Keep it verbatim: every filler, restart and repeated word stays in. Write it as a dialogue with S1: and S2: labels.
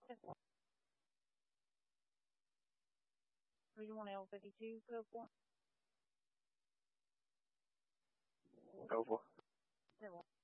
S1: Or you want L fifty-two? Go for
S2: Go for it.
S1: it.